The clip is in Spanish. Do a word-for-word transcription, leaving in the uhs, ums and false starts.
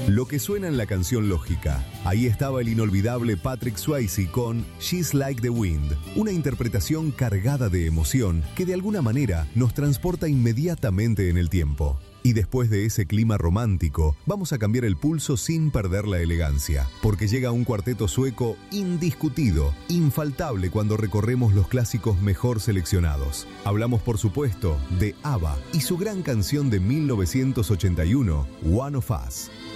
Lo que suena en la canción Lógica. Ahí estaba el inolvidable Patrick Swayze con She's Like the Wind, una interpretación cargada de emoción que de alguna manera nos transporta inmediatamente en el tiempo. Y después de ese clima romántico, vamos a cambiar el pulso sin perder la elegancia, porque llega un cuarteto sueco indiscutido, infaltable cuando recorremos los clásicos mejor seleccionados. Hablamos, por supuesto, de ABBA y su gran canción de mil novecientos ochenta y uno, One of Us.